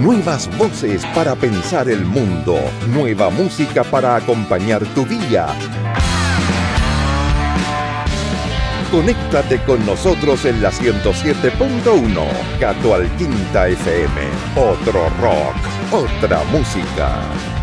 Nuevas voces para pensar el mundo. Nueva música para acompañar tu día. Conéctate con nosotros en la 107.1 Cato Alquinta FM. Otro rock, otra música.